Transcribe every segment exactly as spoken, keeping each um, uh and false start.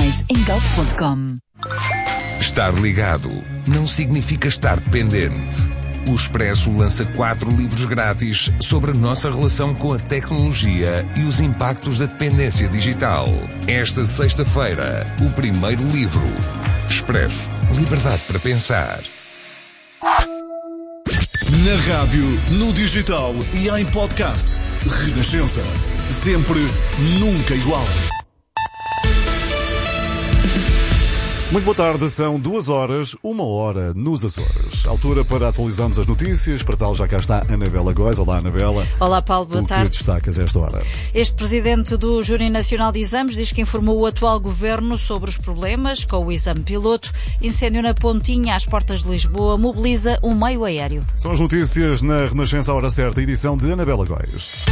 mais em galp ponto com. Estar ligado não significa estar dependente. O Expresso lança quatro livros grátis sobre a nossa relação com a tecnologia e os impactos da dependência digital. Esta sexta-feira, o primeiro livro. Expresso. Liberdade para pensar. Na rádio, no digital e em podcast. Renascença. Sempre, nunca igual. Muito boa tarde, são duas horas, uma hora nos Açores. Altura para atualizarmos as notícias. Para tal, já cá está Anabela Góes. Olá, Anabela. Olá, Paulo, boa tarde. O que destacas a esta hora? Este presidente do Júri Nacional de Exames diz que informou o atual governo sobre os problemas com o exame piloto. Incêndio na Pontinha, às portas de Lisboa, mobiliza um meio aéreo. São as notícias na Renascença à hora certa, edição de Anabela Góes.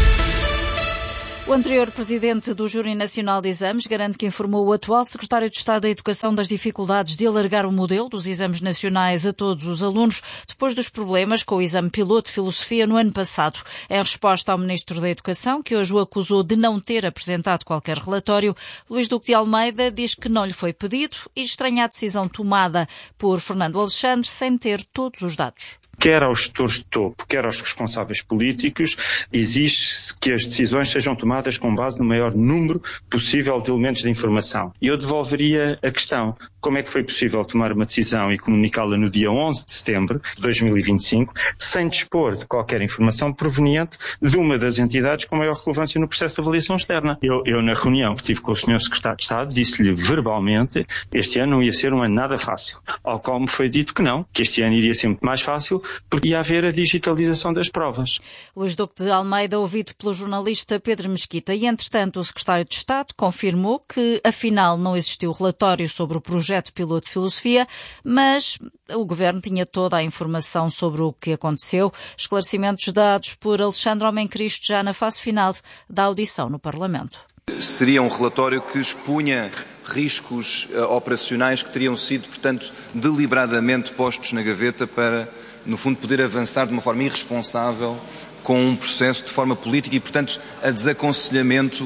O anterior presidente do Júri Nacional de Exames garante que informou o atual secretário de Estado da Educação das dificuldades de alargar o modelo dos exames nacionais a todos os alunos, depois dos problemas com o exame piloto de filosofia no ano passado. Em resposta ao ministro da Educação, que hoje o acusou de não ter apresentado qualquer relatório, Luís Duque de Almeida diz que não lhe foi pedido e estranha a decisão tomada por Fernando Alexandre sem ter todos os dados. Quer aos gestores de topo, quer aos responsáveis políticos, exige-se que as decisões sejam tomadas com base no maior número possível de elementos de informação. E eu devolveria a questão: como é que foi possível tomar uma decisão e comunicá-la no dia onze de setembro de dois mil e vinte e cinco, sem dispor de qualquer informação proveniente de uma das entidades com maior relevância no processo de avaliação externa? Eu, eu na reunião que tive com o senhor secretário de Estado, disse-lhe verbalmente este ano não ia ser um ano nada fácil. Ao qual me foi dito que não, que este ano iria ser muito mais fácil, porque ia haver a digitalização das provas. Luís Duque de Almeida, ouvido pelo jornalista Pedro Mesquita, e entretanto o secretário de Estado confirmou que afinal não existiu relatório sobre o projeto piloto de filosofia, mas o governo tinha toda a informação sobre o que aconteceu. Esclarecimentos dados por Alexandre Homem Cristo já na fase final da audição no Parlamento. Seria um relatório que expunha riscos uh, operacionais que teriam sido, portanto, deliberadamente postos na gaveta para, no fundo, poder avançar de uma forma irresponsável com um processo de forma política e, portanto, a desaconselhamento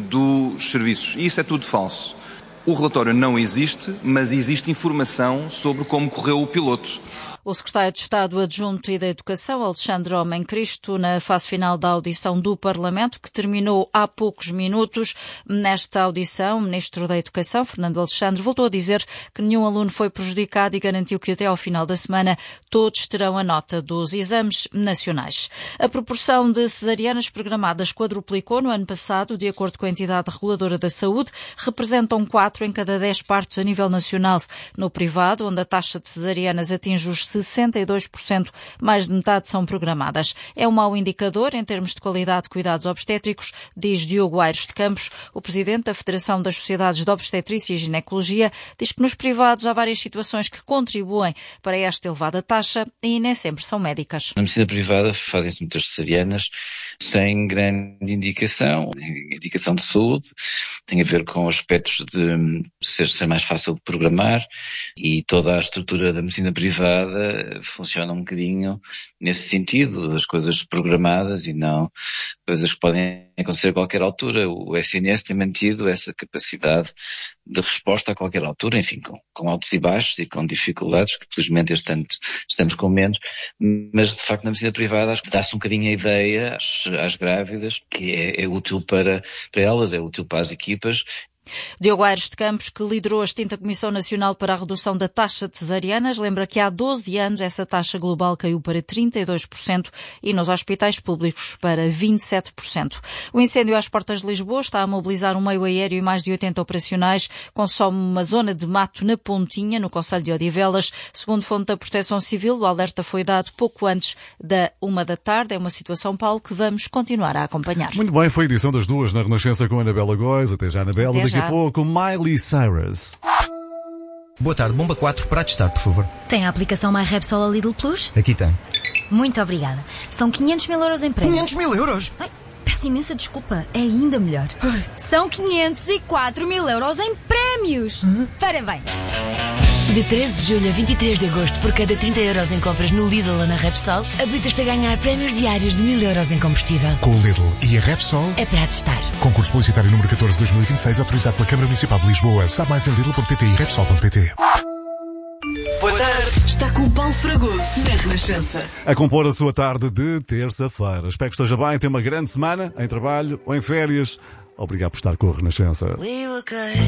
dos serviços. E isso é tudo falso. O relatório não existe, mas existe informação sobre como correu o piloto. O secretário de Estado Adjunto e da Educação, Alexandre Homem Cristo, na fase final da audição do Parlamento, que terminou há poucos minutos. Nesta audição, o ministro da Educação, Fernando Alexandre, voltou a dizer que nenhum aluno foi prejudicado e garantiu que até ao final da semana todos terão a nota dos exames nacionais. A proporção de cesarianas programadas quadruplicou no ano passado, de acordo com a entidade reguladora da saúde, representam quatro em cada dez partos a nível nacional. No privado, onde a taxa de cesarianas atinge os sessenta e dois por cento, mais de metade são programadas. É um mau indicador em termos de qualidade de cuidados obstétricos, diz Diogo Aires de Campos. O presidente da Federação das Sociedades de Obstetrícia e Ginecologia diz que nos privados há várias situações que contribuem para esta elevada taxa e nem sempre são médicas. Na medicina privada fazem-se muitas cesarianas sem grande indicação, indicação de saúde, tem a ver com aspectos de ser, ser mais fácil de programar, e toda a estrutura da medicina privada funciona um bocadinho nesse sentido, as coisas programadas e não coisas que podem acontecer a qualquer altura. O S N S tem mantido essa capacidade de resposta a qualquer altura, enfim, com, com altos e baixos e com dificuldades, que felizmente este ano estamos com menos, mas de facto na medicina privada acho que dá-se um bocadinho a ideia às, às grávidas que é, é útil para, para elas, é útil para as equipas. Diogo Aires de Campos, que liderou a extinta Comissão Nacional para a Redução da Taxa de Cesarianas, lembra que há doze anos essa taxa global caiu para trinta e dois por cento e nos hospitais públicos para vinte e sete por cento. O incêndio às portas de Lisboa está a mobilizar um meio aéreo e mais de oitenta operacionais, consome uma zona de mato na Pontinha, no concelho de Odivelas. Segundo fonte da Proteção Civil, o alerta foi dado pouco antes da uma da tarde. É uma situação, Paulo, que vamos continuar a acompanhar. Muito bem, foi a edição das duas na Renascença com a Anabela Góes. Até já, Anabela. Até já. Daqui a pouco, Miley Cyrus. Boa tarde, bomba quatro para testar, por favor. Tem a aplicação MyRepsol a Lidl Plus? Aqui tem. Muito obrigada. São quinhentos mil euros em prémio. quinhentos mil euros? Ai, peço imensa desculpa, é ainda melhor. Ai. São quinhentos e quatro mil euros em prémio. prémios! Uhum. Parabéns! De treze de julho a vinte e três de agosto, por cada trinta euros em compras no Lidl ou na Repsol, habilitas-te a ganhar prémios diários de mil euros em combustível. Com o Lidl e a Repsol, é para testar. Concurso publicitário número catorze de dois mil e vinte e seis, autorizado pela Câmara Municipal de Lisboa. Sabe mais em lidl ponto pt e repsol ponto pt. Boa tarde. Está com o Paulo Fragoso na Renascença. A compor a sua tarde de terça-feira. Espero que esteja bem, tem uma grande semana, em trabalho ou em férias. Obrigado por estar com a Renascença.